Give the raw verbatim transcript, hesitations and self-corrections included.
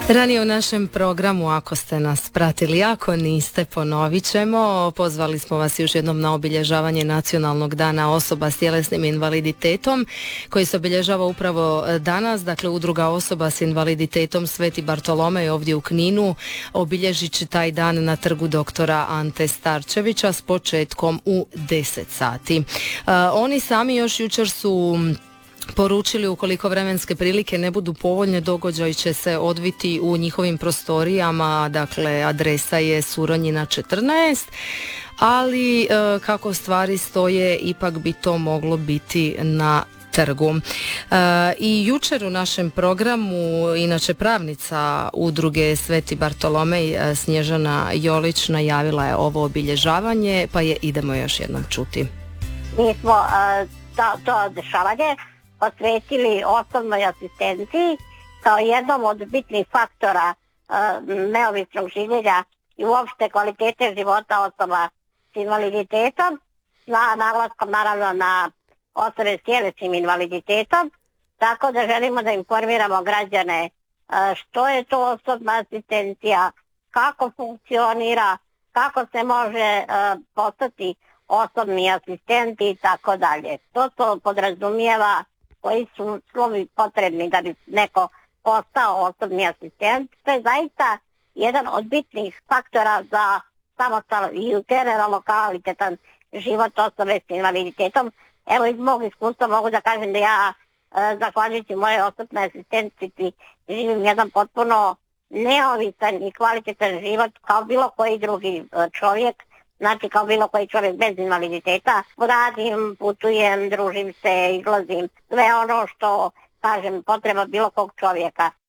Ranije u našem programu, ako ste nas pratili, ako niste, ponovit ćemo. Pozvali smo vas još jednom na obilježavanje Nacionalnog dana osoba s tjelesnim invaliditetom, koji se obilježava upravo danas. Dakle, udruga osoba s invaliditetom Sveti Bartolomej ovdje u Kninu obilježit će taj dan na trgu doktora Ante Starčevića s početkom u deset sati. Uh, oni sami još jučer su poručili, ukoliko vremenske prilike ne budu povoljne, događaj će se odviti u njihovim prostorijama. Dakle, adresa je Suronjina četrnaest, ali e, kako stvari stoje, ipak bi to moglo biti na trgu. E, I jučer u našem programu, inače pravnica udruge Sveti Bartolomej Snježana Jolić najavila je ovo obilježavanje, pa je idemo još jednom čuti. Mi smo uh, to, to dešavanje posvetili osobnoj asistenciji kao jednom od bitnih faktora uh, neovisnog življenja i uopšte kvalitete života osoba s invaliditetom, na naglaskom naravno na osobe s tjelesnim invaliditetom, tako da želimo da informiramo građane uh, što je to osobna asistencija, kako funkcionira, kako se može uh, postati osobni asistenti i tako dalje. To to podrazumijeva koji su slovi potrebni da bi neko postao osobni asistent. To je zaista jedan od bitnih faktora za samostalan i generalno kvalitetan život osobe s invaliditetom. Evo, iz mog iskustva mogu da kažem da ja, e, zahvaljujući moje osobne asistentici, živim jedan potpuno neovisan i kvalitetan život kao bilo koji drugi e, čovjek. Znači, kao bilo koji čovjek bez invaliditeta. Radim, putujem, družim se, izlazim, sve ono što, kažem, potreba bilo kog čovjeka.